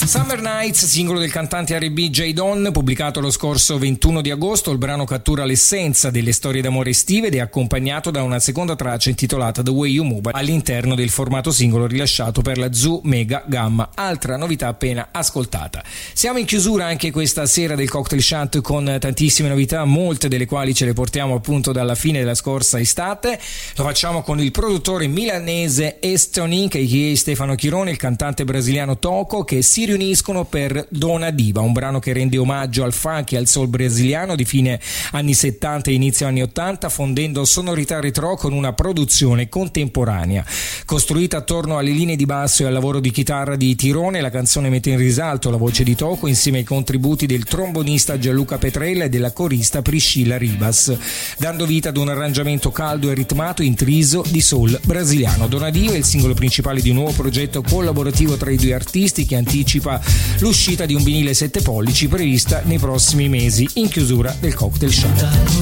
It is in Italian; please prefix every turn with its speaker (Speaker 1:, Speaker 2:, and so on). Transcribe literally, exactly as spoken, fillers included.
Speaker 1: Summer Nights, singolo del cantante erre e bi J. Don, pubblicato lo scorso ventuno di agosto. Il brano cattura l'essenza delle storie d'amore estive ed è accompagnato da una seconda traccia intitolata The Way You Move all'interno del formato singolo rilasciato per la Zoo Mega Gamma, altra novità appena ascoltata. Siamo in chiusura anche questa sera del Cocktail Shant con tantissime novità, molte delle quali ce le portiamo appunto dalla fine della scorsa estate. Lo facciamo con il produttore milanese Estonic, a k a. Stefano Chirone, il cantante brasiliano Toco, che si riuniscono per Dona Diva, un brano che rende omaggio al funk e al soul brasiliano di fine anni settanta e inizio anni ottanta, fondendo sonorità retro con una produzione contemporanea. Costruita attorno alle linee di basso e al lavoro di chitarra di Tirone, la canzone mette in risalto la voce di Toco insieme ai contributi del trombonista Gianluca Petrella e della corista Priscilla Ribas, dando vita ad un arrangiamento caldo e ritmato intriso di soul brasiliano. Dona Diva è il singolo principale di un nuovo progetto collaborativo tra i due artisti che anticipa l'uscita di un vinile sette pollici prevista nei prossimi mesi in chiusura del Cocktail Shant.